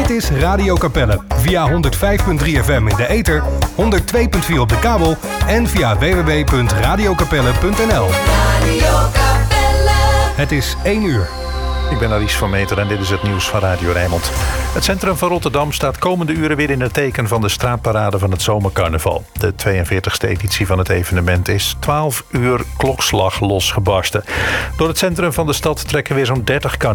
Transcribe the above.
Dit is Radio Capelle via 105.3 FM in de ether, 102.4 op de kabel en via www.radiocapelle.nl. Het is 1 uur. Ik ben Aries van Meter en dit is het nieuws van Radio Rijnmond. Het centrum van Rotterdam staat komende uren weer in het teken van de straatparade van het zomercarnaval. De 42e editie van het evenement is 12 uur klokslag losgebarsten. Door het centrum van de stad trekken weer zo'n 30